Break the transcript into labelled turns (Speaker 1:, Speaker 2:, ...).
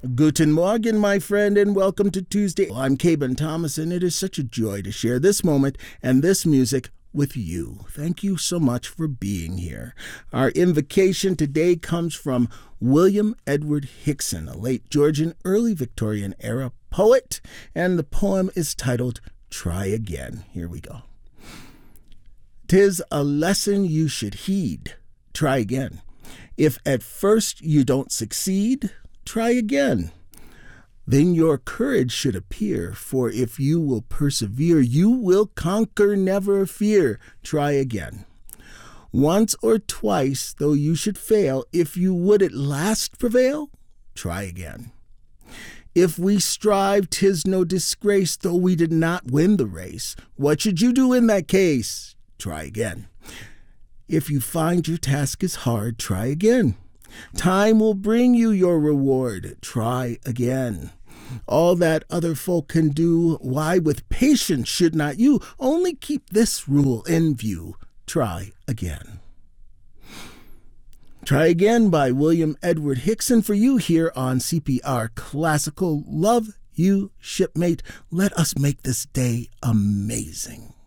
Speaker 1: Guten Morgen, my friend, and welcome to Tuesday. I'm Caben Thomas, and it is such a joy to share this moment and this music with you. Thank you so much for being here. Our invocation today comes from William Edward Hickson, a late Georgian, early Victorian era poet, and the poem is titled Try Again. Here we go. 'Tis a lesson you should heed. Try again. If at first you don't succeed, try again. Then your courage should appear, for if you will persevere, you will conquer, never fear. Try again. Once or twice, though you should fail, if you would at last prevail, try again. If we strive, 'tis no disgrace, though we did not win the race. What should you do in that case? Try again. If you find your task is hard, try again. Time will bring you your reward. Try again. All that other folk can do, why with patience should not you? Only keep this rule in view. Try again. Try Again by William Edward Hickson for you here on CPR Classical. Love you, shipmate. Let us make this day amazing.